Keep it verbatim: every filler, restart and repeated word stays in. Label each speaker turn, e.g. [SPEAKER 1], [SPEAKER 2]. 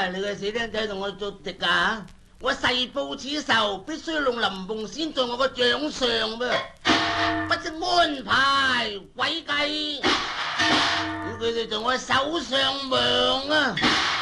[SPEAKER 1] 你個死僆仔同我做敵㗎！我誓報此仇，必須弄林鳳仙在我個掌上噃，不知安排詭計，要佢哋在我手上亡啊！